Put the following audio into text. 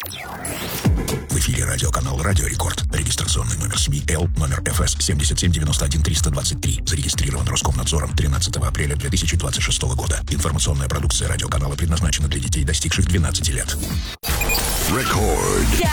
В эфире радиоканал «Радио Рекорд». Регистрационный номер СМИ Л, номер ФС 7791-323. Зарегистрирован Роскомнадзором 13 апреля 2026 года. Информационная продукция радиоканала предназначена для детей, достигших 12 лет. Рекорд.